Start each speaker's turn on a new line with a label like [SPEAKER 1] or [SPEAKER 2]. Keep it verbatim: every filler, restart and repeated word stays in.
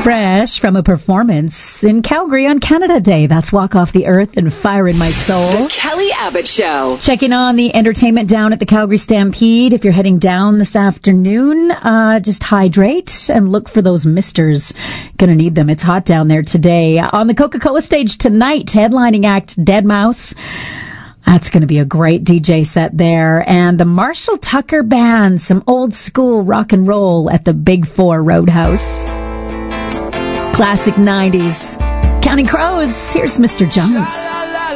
[SPEAKER 1] fresh from a performance in Calgary on Canada Day. That's Walk Off the Earth and Fire in My Soul.
[SPEAKER 2] The Kelly Abbott Show.
[SPEAKER 1] Checking on the entertainment down at the Calgary Stampede. If you're heading down this afternoon, uh, just hydrate and look for those misters. Gonna need them. It's hot down there today. On the Coca-Cola stage tonight, headlining act deadmau five. That's going to be a great D J set there. And the Marshall Tucker Band, some old school rock and roll at the Big Four Roadhouse. Classic nineties. Counting Crows, here's Mister Jones.